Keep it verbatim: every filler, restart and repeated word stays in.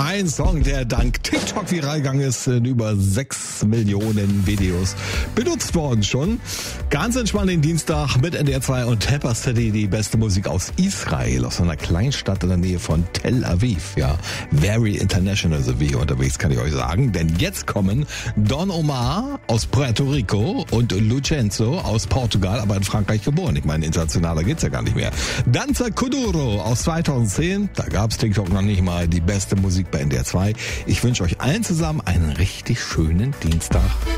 Ein Song, der dank TikTok viral gegangen ist, in über sechs Millionen Videos benutzt worden schon. Ganz entspannt den Dienstag mit N D R zwei und Tapper City, die beste Musik aus Israel, aus einer Kleinstadt in der Nähe von Tel Aviv. Ja, very international sind wir hier unterwegs, kann ich euch sagen. Denn jetzt kommen Don Omar aus Puerto Rico und Lucenzo aus Portugal, aber in Frankreich geboren. Ich meine, internationaler geht's ja gar nicht mehr. Danza Kuduro aus zweitausendzehn, da gab's TikTok noch nicht mal, die beste Musik bei N D R zwei. Ich wünsche euch allen zusammen einen richtig schönen Dienstag.